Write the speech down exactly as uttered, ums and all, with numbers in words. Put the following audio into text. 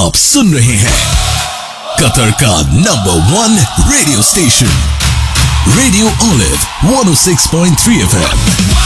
आप सुन रहे हैं कतर का number one radio station radio olive one ओ six point three F M.